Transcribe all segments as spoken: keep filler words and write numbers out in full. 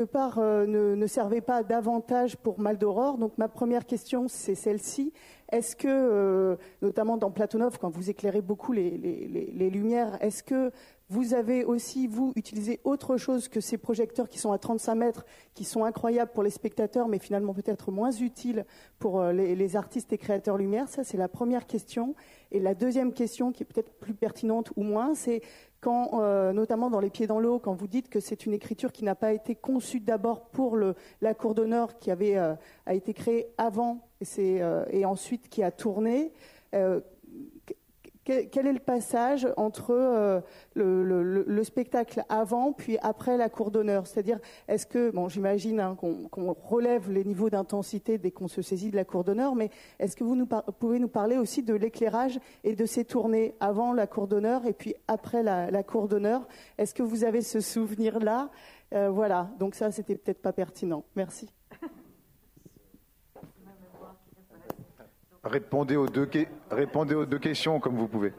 part euh, ne, ne servait pas davantage pour Maldoror. Donc ma première question, c'est celle-ci. Est-ce que, euh, notamment dans Platonov, quand vous éclairez beaucoup les, les, les, les lumières, est-ce que vous avez aussi, vous, utilisé autre chose que ces projecteurs qui sont à trente-cinq mètres, qui sont incroyables pour les spectateurs, mais finalement peut-être moins utiles pour les, les artistes et créateurs lumière? Ça, c'est la première question. Et la deuxième question, qui est peut-être plus pertinente ou moins, c'est quand, euh, notamment dans Les Pieds dans l'eau, quand vous dites que c'est une écriture qui n'a pas été conçue d'abord pour le, la cour d'honneur, qui avait, euh, a été créée avant et, c'est, euh, et ensuite qui a tourné, euh, quel est le passage entre euh, le, le, le spectacle avant puis après la cour d'honneur? C'est-à-dire, est-ce que, bon, j'imagine hein, qu'on, qu'on relève les niveaux d'intensité dès qu'on se saisit de la cour d'honneur, mais est-ce que vous nous par- pouvez nous parler aussi de l'éclairage et de ces tournées avant la cour d'honneur et puis après la, la cour d'honneur? Est-ce que vous avez ce souvenir-là? euh, Voilà, donc ça, c'était peut-être pas pertinent. Merci. Répondez aux, deux que... Répondez aux deux questions comme vous pouvez.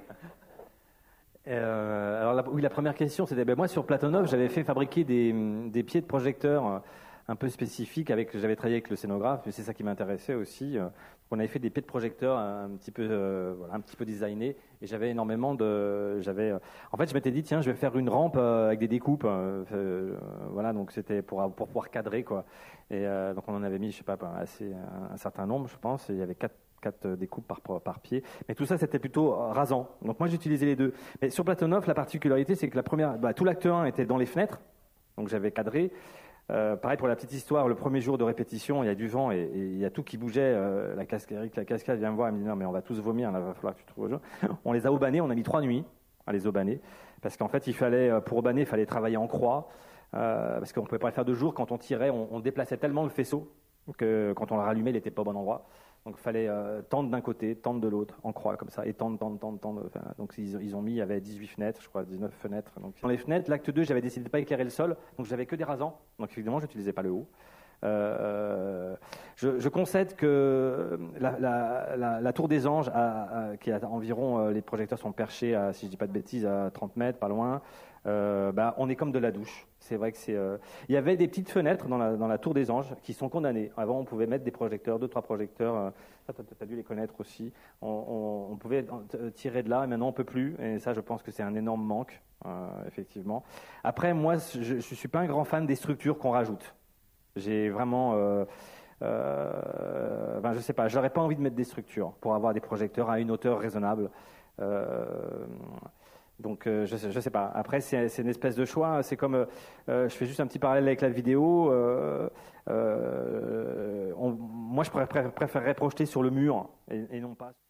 Euh, alors la, oui, la première question, c'était ben moi sur Platonov, j'avais fait fabriquer des, des pieds de projecteurs un peu spécifiques. Avec, j'avais travaillé avec le scénographe, mais c'est ça qui m'intéressait aussi. On avait fait des pieds de projecteurs un, un petit peu, euh, voilà, un petit peu designés, et j'avais énormément de, j'avais, en fait, je m'étais dit tiens, je vais faire une rampe avec des découpes, euh, voilà, donc c'était pour pour pouvoir cadrer quoi. Et euh, donc on en avait mis, je sais pas, assez un, un certain nombre, je pense. Et il y avait quatre quatre découpes par, par pied. Mais tout ça, c'était plutôt rasant. Donc moi, j'utilisais les deux. Mais sur Platonov, la particularité, c'est que la première, bah, tout l'acte un était dans les fenêtres. Donc j'avais cadré. Euh, pareil pour la petite histoire, le premier jour de répétition, il y a du vent et, et il y a tout qui bougeait. Euh, la cascade, la cascade vient me voir et me dit non, mais on va tous vomir, il va falloir que tu trouves autre chose. On les a aubanés, on a mis trois nuits à les aubaner. Parce qu'en fait, il fallait, pour aubaner, il fallait travailler en croix. Euh, parce qu'on ne pouvait pas le faire de jour. Quand on tirait, on, on déplaçait tellement le faisceau que quand on le rallumait, il n'était pas au bon endroit. Donc il fallait euh, tendre d'un côté, tendre de l'autre, en croix comme ça, et tendre, tendre, tendre, tendre. Enfin, donc ils, ils ont mis, il y avait dix-huit fenêtres, je crois, dix-neuf fenêtres. Donc, dans les fenêtres, l'acte deux, j'avais décidé de ne pas éclairer le sol, donc j'avais que des rasants. Donc évidemment, je n'utilisais pas le haut. Euh, je, je concède que la, la, la, la tour des anges, a, a, qui a environ, euh, les projecteurs sont perchés, à, si je dis pas de bêtises, à trente mètres, pas loin. Euh, bah, on est comme de la douche. C'est vrai que c'est. Euh... Il y avait des petites fenêtres dans la, dans la tour des anges qui sont condamnées. Avant, on pouvait mettre des projecteurs, deux, trois projecteurs. Euh... Ça, tu as dû les connaître aussi. On, on, on pouvait tirer de là, et maintenant on peut plus. Et ça, je pense que c'est un énorme manque, euh, effectivement. Après, moi, je, je suis pas un grand fan des structures qu'on rajoute. J'ai vraiment. Euh... Euh... Ben, je sais pas. J'aurais pas envie de mettre des structures pour avoir des projecteurs à une hauteur raisonnable. Euh... Donc euh, je sais, je sais pas. Après c'est, c'est une espèce de choix. C'est comme, euh, je fais juste un petit parallèle avec la vidéo. Euh, euh, on, moi je préférerais, préférerais projeter sur le mur et, et non pas.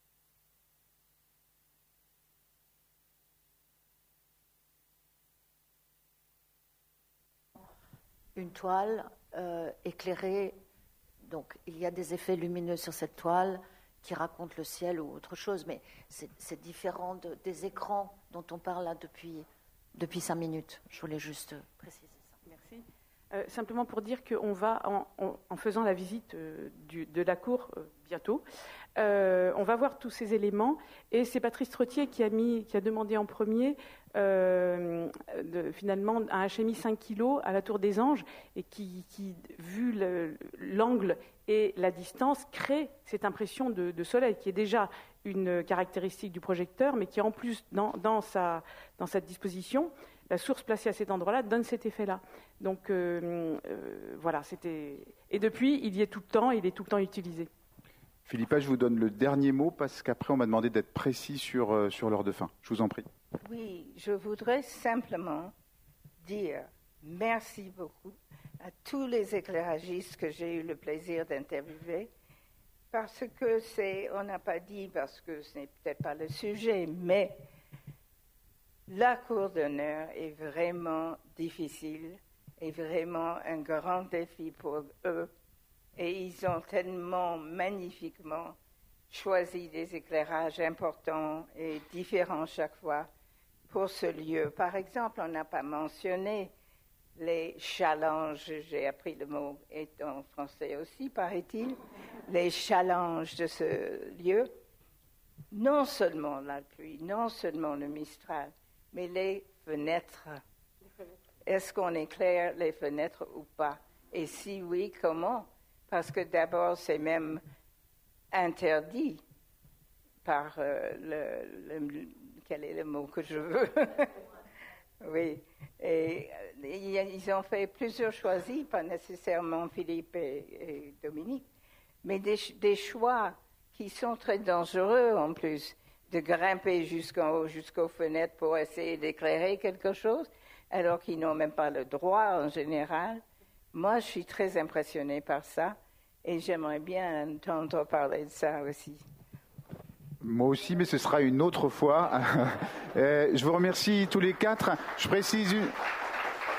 Une toile euh, éclairée. Donc il y a des effets lumineux sur cette toile qui raconte le ciel ou autre chose, mais c'est, c'est différent de, des écrans dont on parle là depuis, depuis cinq minutes. Je voulais juste préciser ça. Merci. Euh, simplement pour dire qu'on va, en, en, en faisant la visite euh, du, de la cour euh, bientôt, euh, on va voir tous ces éléments, et c'est Patrice Trottier qui a, mis, qui a demandé en premier euh, de, finalement un H M I cinq kilos à la Tour des Anges, et qui, qui vu le, l'angle et la distance, crée cette impression de, de soleil, qui est déjà une caractéristique du projecteur, mais qui en plus, dans, dans, sa, dans sa disposition, la source placée à cet endroit-là donne cet effet-là. Donc euh, euh, voilà, c'était... Et depuis, il y est tout le temps, il est tout le temps utilisé. Philippa, je vous donne le dernier mot, parce qu'après on m'a demandé d'être précis sur, euh, sur l'heure de fin. Je vous en prie. Oui, je voudrais simplement dire merci beaucoup à tous les éclairagistes que j'ai eu le plaisir d'interviewer, parce que c'est, on n'a pas dit, parce que ce n'est peut-être pas le sujet, mais la cour d'honneur est vraiment difficile, est vraiment un grand défi pour eux, et ils ont tellement magnifiquement choisi des éclairages importants et différents chaque fois pour ce lieu. Par exemple, on n'a pas mentionné les challenges, j'ai appris le mot est en français aussi, paraît-il, les challenges de ce lieu, non seulement la pluie, non seulement le Mistral, mais les fenêtres. est-ce qu'on éclaire les fenêtres ou pas? Et si oui, comment? Parce que d'abord, c'est même interdit par euh, le, le... Quel est le mot que je veux? Oui. Et ils ont fait plusieurs choix, pas nécessairement Philippe et, et Dominique, mais des, des choix qui sont très dangereux en plus, de grimper jusqu'en haut, jusqu'aux fenêtres pour essayer d'éclairer quelque chose, alors qu'ils n'ont même pas le droit en général. Moi, je suis très impressionnée par ça et j'aimerais bien entendre parler de ça aussi. Moi aussi, mais ce sera une autre fois. euh, je vous remercie tous les quatre. Je précise une...